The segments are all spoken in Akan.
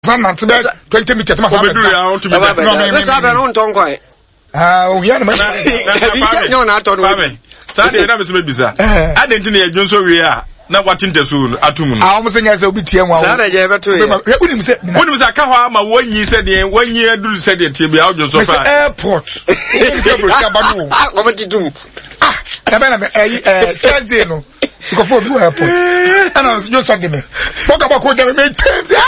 Not 20 meters. Let's have an tongue quiet. Oh, yeah, no, not on me. Saturday, I'm Miss Bisa. I didn't know Johnson. We are not watching the soon. I almost think as a bit here. Saturday, ever to him. When was a Kahama 1 year said, 1 year do said it to be out of the airport. What did you do? Thursday, no. You go for the airport. And I was just talking to me. Talk about what they made.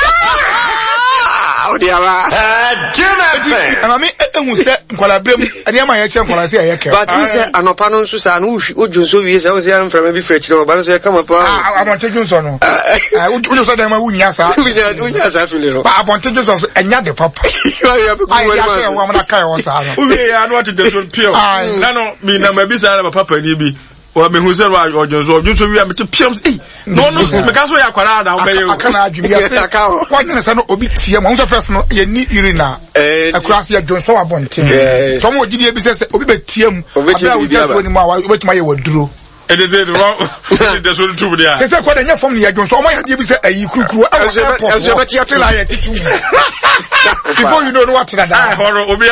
Oh, dear. And I mean, who said, Colabim, and Yama, I say, but he said, an opponent Susan, who just so years I was here from every French, but I come up. I want to do so. I would do so. I wouldn't yes, I want to do so. And not the papa. I want to carry on. We are not to do pure. I don't mean, I'm a bizarre of a papa, maybe. Well, me who said or just we are to piums. No, because we are quite out. I can't argue. Why can I say no? Obitia, one person, you need Irina across your John so abundant. Some would give you a business, Obitium, which I would just when my would draw. It is wrong. That's what to be. Since I quite enough from the John, so why have you said you could before you know what that horror will be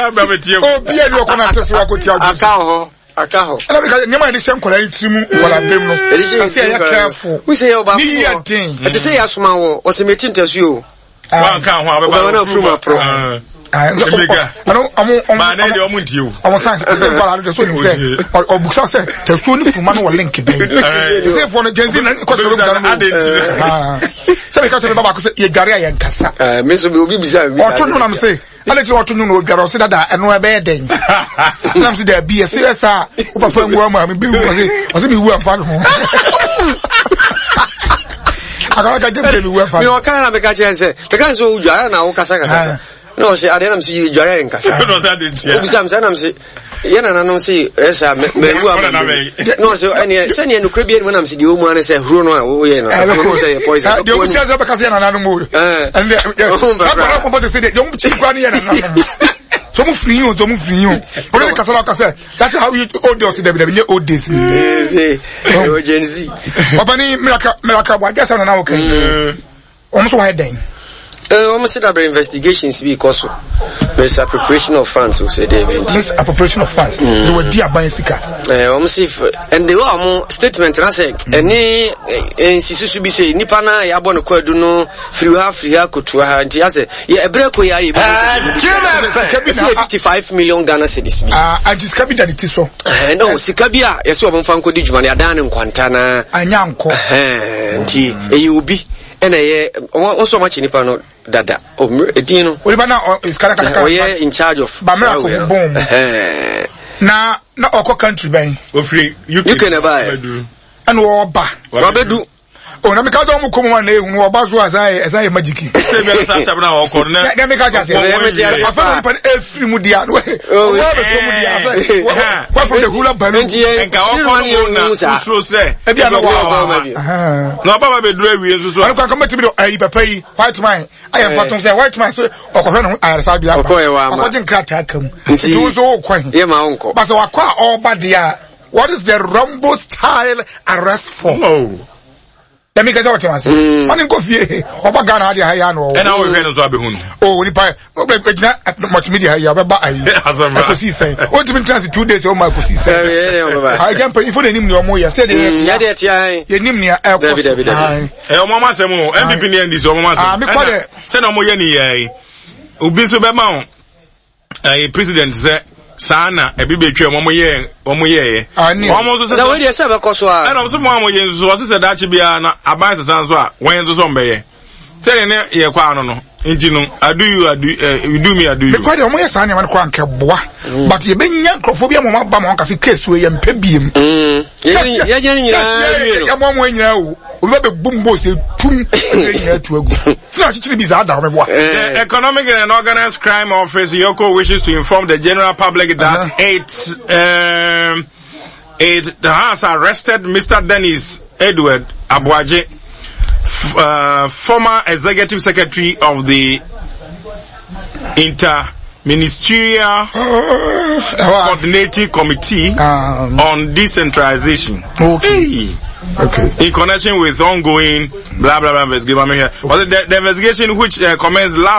Akaho. And I got never the same quality while I'm doing. I say, careful. We say about me a thing. I say, as small was a meeting to you. One can't have a from a pro. I don't you. I was saying, or books said, the soon for manual link. Say for the Jensen and so because of the Yagaria and Cassa. Miss will be bizarre. Or to know, I'm saying. I let you want to know girl said that and no bad thing. I'm saying there be a CSR perform woman was me who are fun. I got to do well. You kind of a chance because you are now Casaka. No, see, I didn't see you in Casa. Some say, Yana, I don't see, yes, I no, so any send you Caribbean when I'm seeing you, and I say, Bruno, I don't say poison. Don't tell them because you're another mood. And don't say that don't cheap money and so move for you, so move for you. What Casaka said, that's how you old days, the old days. Gen Z. Opening Miracle, I guess I'm now okay. Almost why then. Almost said about investigations because misappropriation of funds. So say they misappropriation of funds. They were dear buying sika. Almost if and they were more statement. And I say any institution be say Nipana yabon kwedu no free kutua. And I say yeah ebreko ya 55 million Ghana cedis. And this capital it is so. No sikabia yeso abonfa nkodi djuma ya dan nkwantana anyanko. Nti eyubi. And also much in Nipano Dada of Edino. We in charge of Bamako bomb. Now, not our country bang. You can buy and Waba Robedu. Oh, no, because I'm come one day who about as I magic. What for the hula balloon? No, Baba be driving. So I come to me. I pay white mine. I am part of the white man. Or I said, I wasn't crack him. It was all quite. Yeah, my uncle. But I quite all bad. What is the Rumbo style arrest for? Let me get out of myself. One go here. Oba Ghana had a no. And now we're going to be home. Oh, much media here. I could see saying, what do you mean 2 days? Oh, my could see saying, I can't pay for the name no more. You said it. You name me a Mama Samo, MVP and this woman. Send no more any. Ubisu Bemount. A president said. Sana ebibe twa omo ye almost so na we dey serve koso a and so mo ye so was say that bia na aban sesan so a wen so mbe ye say ne ye kwa no nti no you do me I do you because omo ye sana man kwa nke boa but ye benya nkrofobia mo ba mo ka fi case we ye mpa biem ye nyina ya mo nyina o we be bumbo say tum nyina tu agu fina chichiri bi za da o meboa. The Economic and Organized Crime Office Yoko wishes to inform the general public that it has arrested Mr. Dennis Edward Abuaje, former executive secretary of the Inter-Ministerial Coordinating Committee on Decentralization. Okay. Okay. In connection with ongoing blah blah blah investigation. Was it the investigation which commenced last